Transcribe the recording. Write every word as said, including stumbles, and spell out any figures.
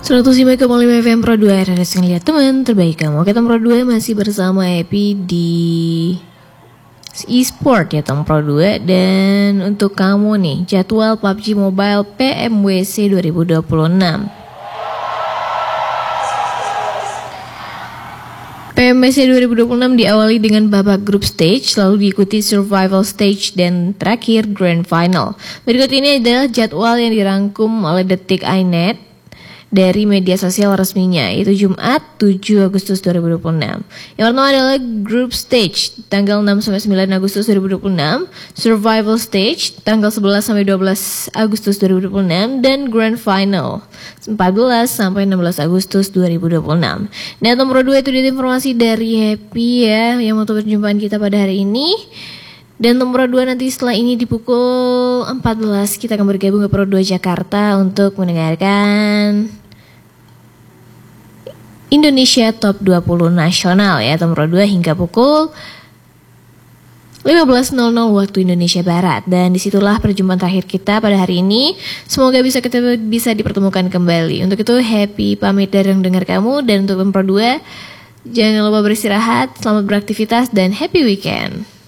seratus lima koma lima F M Pro dua R R S ngeliat teman terbaik kamu. Oke, Tom Pro dua masih bersama Happy di e-sport ya Tom Pro dua. Dan untuk kamu nih, jadwal P U B G Mobile P M W C dua ribu dua puluh enam. P M W C dua ribu dua puluh enam diawali dengan babak group stage, lalu diikuti survival stage, dan terakhir grand final. Berikut ini adalah jadwal yang dirangkum oleh Detik titik net dari media sosial resminya, yaitu Jumat tujuh Agustus dua ribu dua puluh enam. Yang pertama adalah group stage tanggal enam sampai sembilan Agustus dua ribu dua puluh enam, survival stage tanggal sebelas sampai dua belas Agustus dua ribu dua puluh enam, dan grand final empat belas sampai enam belas Agustus dua ribu dua puluh enam. Nah, nomor dua itu dia informasi dari Happy ya, yang untuk perjumpaan kita pada hari ini. Dan nomor dua nanti setelah ini di pukul empat belas kita akan bergabung ke Pro dua Jakarta untuk mendengarkan Indonesia Top dua puluh Nasional ya, nomor dua hingga pukul lima belas nol nol waktu Indonesia Barat. Dan disitulah perjumpaan terakhir kita pada hari ini. Semoga bisa kita bisa dipertemukan kembali. Untuk itu Happy pamit dari yang dengar kamu, dan untuk Pro dua jangan lupa beristirahat, selamat beraktivitas, dan happy weekend.